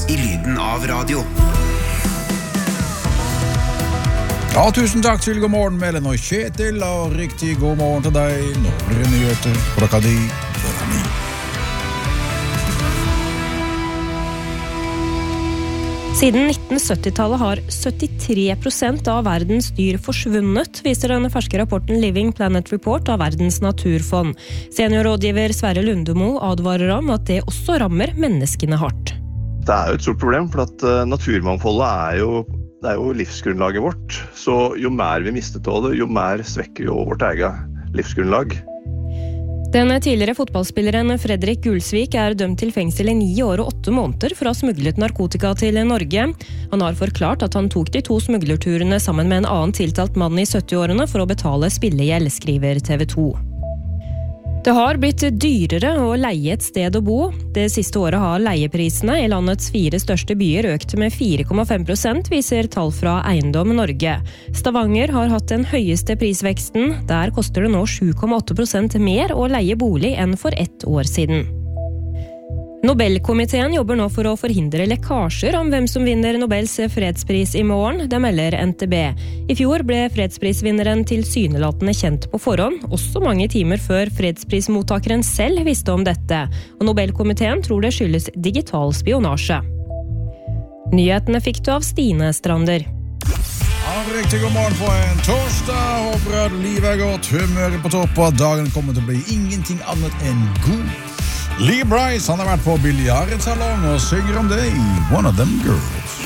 I lyden av radio. Ja, tusen takk til God morgen, Mellen og Kjetil, og riktig god morgen til deg. Nå nyheter klokka 9. Siden 1970-tallet har 73% av verdens dyr forsvunnet, viser den ferske rapporten Living Planet Report av Verdens naturfond. Seniorrådgiver Sverre Lundemo advarer om at det også rammer menneskene hardt. Det jo et stort problem, for at naturmangfoldet det jo livsgrunnlaget vårt. Så jo mer vi mistet av det, jo mer svekker jo vårt eget livsgrunnlag. Den tidligere fotballspilleren Fredrik Gulsvik dømt til fengsel I 9 år og 8 måneder for å ha smuglet narkotika til Norge. Han har forklart at han tok de 2 smuglerturene sammen med en annen tiltalt mann I 70-årene for å betale spillegjeld, skriver TV 2. Det har blitt dyrere å leie et sted å bo. Det siste året har leieprisene I landets 4 største byer økt med 4,5%, viser tall fra Eiendom Norge. Stavanger har hatt den høyeste prisveksten. Der koster det nå 7,8% mer å leie bolig enn for 1 år siden. Nobelkomiteen jobber nå for å forhindre lekkasjer om hvem som vinner Nobels fredspris I morgen, det melder NTB. I fjor ble fredsprisvinneren tilsynelatende kjent på forhånd, også mange timer før fredsprismottakeren selv visste om dette, og Nobelkomiteen tror det skyldes digital spionasje. Nyhetene fikk du av Stine Strander. Ja, riktig god morgen på en torsdag. Håper at livet godt, humøret på topp, og dagen kommer til å bli ingenting annet enn god. Lee Bryce, han har vært på biljardsalong og synger om det I One of Them Girls.